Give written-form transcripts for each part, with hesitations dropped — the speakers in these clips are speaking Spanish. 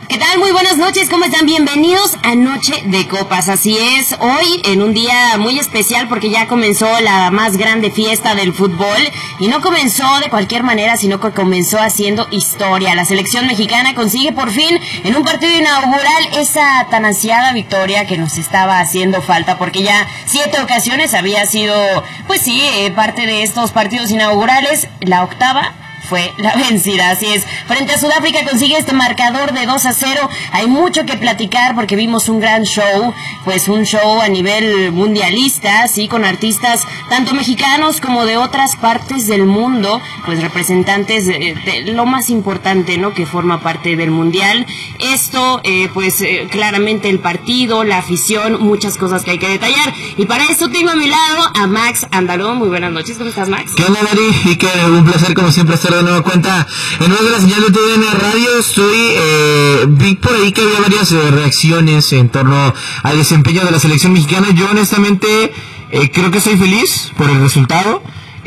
¿Qué tal? Muy buenas noches, ¿cómo están? Bienvenidos a Noche de Copas. Así es, hoy en un día muy especial porque ya comenzó la más grande fiesta del fútbol y no comenzó de cualquier manera, sino que comenzó haciendo historia. La selección mexicana consigue por fin en un partido inaugural esa tan ansiada victoria que nos estaba haciendo falta porque ya 7 ocasiones había sido, pues sí, parte de estos partidos inaugurales. La octava fue la vencida, así es. Frente a Sudáfrica consigue este marcador de 2-0. Hay mucho que platicar porque vimos un gran show, pues un show a nivel mundialista, sí, con artistas tanto mexicanos como de otras partes del mundo, pues representantes de lo más importante, ¿no?, que forma parte del mundial. Esto, claramente el partido, la afición, muchas cosas que hay que detallar. Y para eso tengo a mi lado a Max Andalón. Muy buenas noches, ¿cómo estás, Max? ¿Qué onda, Dari? Y que un placer como siempre estar de nueva cuenta en nuestra la señal de TUDN Radio. Vi por ahí que había varias reacciones en torno al desempeño de la selección mexicana. Yo honestamente creo que estoy feliz por el resultado.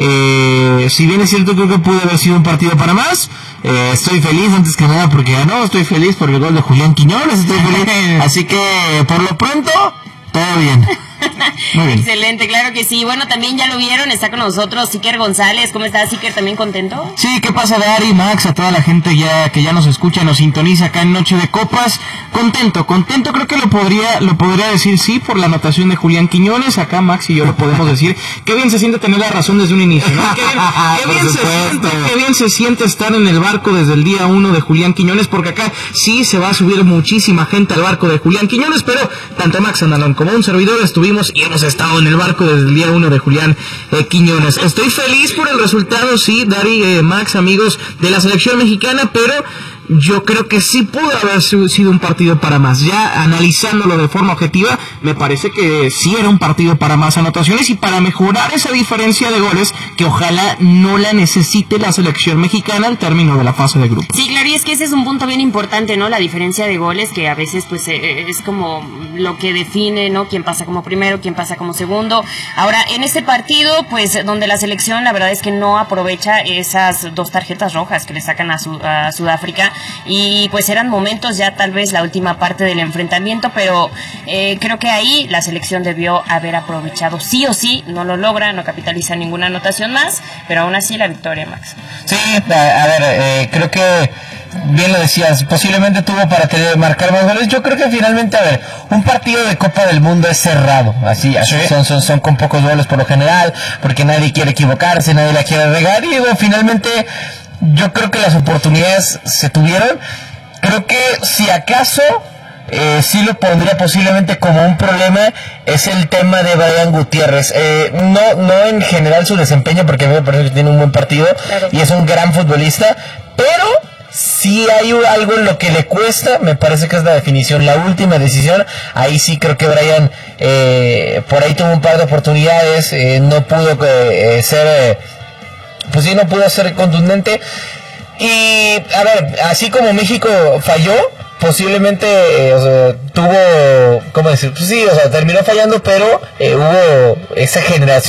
Si bien es cierto, creo que pudo haber sido un partido para más. Estoy feliz antes que nada porque ganó. Estoy feliz por el gol de Julián Quiñones. Estoy feliz. Así que por lo pronto, todo bien. Muy bien. Excelente, claro que sí. Bueno, también ya lo vieron, está con nosotros Iker González. ¿Cómo estás, Iker? ¿También contento? Sí, ¿qué pasa, Dari, Max? A toda la gente que ya nos escucha, nos sintoniza acá en Noche de Copas. Contento, creo que lo podría decir, sí, por la anotación de Julián Quiñones. Acá Max y yo lo podemos decir. Qué bien se siente tener la razón desde un inicio, ¿no? Qué bien se siente estar en el barco desde el día 1 de Julián Quiñones, porque acá sí se va a subir muchísima gente al barco de Julián Quiñones, pero tanto Max Andalón como un servidor estuvimos y hemos estado en el barco desde el día 1 de Julián Quiñones. Estoy feliz por el resultado, sí, Dari, Max, amigos de la selección mexicana, pero yo creo que sí pudo haber sido un partido para más. Ya analizándolo de forma objetiva, me parece que sí era un partido para más anotaciones y para mejorar esa diferencia de goles que ojalá no la necesite la selección mexicana al término de la fase de grupo. Sí, claro, y es que ese es un punto bien importante, ¿no? La diferencia de goles, que a veces pues es como lo que define, ¿no?, quién pasa como primero, quién pasa como segundo. Ahora, en este partido, pues donde la selección la verdad es que no aprovecha esas 2 tarjetas rojas que le sacan a Sudáfrica, y pues eran momentos ya tal vez la última parte del enfrentamiento, pero creo que ahí la selección debió haber aprovechado sí o sí. No lo logra, no capitaliza ninguna anotación más, pero aún así la victoria, Max. Sí, a ver, creo que bien lo decías, posiblemente tuvo para marcar más goles. Yo creo que finalmente, a ver, un partido de Copa del Mundo es cerrado, así, ¿sí? son con pocos goles por lo general, porque nadie quiere equivocarse, nadie la quiere regar, y bueno, finalmente yo creo que las oportunidades se tuvieron. Creo que si acaso sí lo pondría posiblemente como un problema es el tema de Brian Gutiérrez, no en general su desempeño, porque a mí me parece que tiene un buen partido, claro, y es un gran futbolista, pero si hay algo en lo que le cuesta, me parece que es la definición, la última decisión. Ahí sí creo que Brian por ahí tuvo un par de oportunidades, no pudo no pudo ser contundente. Y a ver, así como México falló, posiblemente tuvo, ¿cómo decir? Pues sí, terminó fallando, pero hubo esa generación